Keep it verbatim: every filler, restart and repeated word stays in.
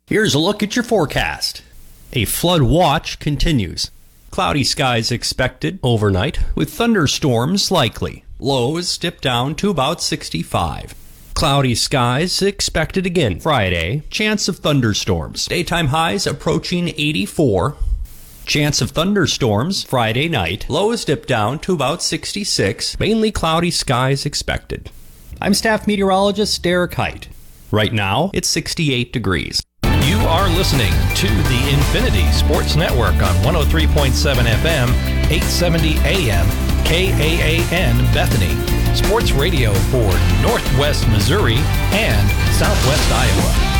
Here's a look at your forecast. A flood watch continues. Cloudy skies expected overnight with thunderstorms likely. Lows dip down to about sixty-five. Cloudy skies expected again Friday. Chance of thunderstorms. Daytime highs approaching eighty-four. Chance of thunderstorms Friday night. Lows dip down to about sixty-six. Mainly cloudy skies expected. I'm staff meteorologist Derek Height. Right now, it's sixty-eight degrees. You are listening to the Infinity Sports Network on one oh three point seven F M, eight seventy A M, K A A N Bethany. Sports radio for Northwest Missouri and Southwest Iowa.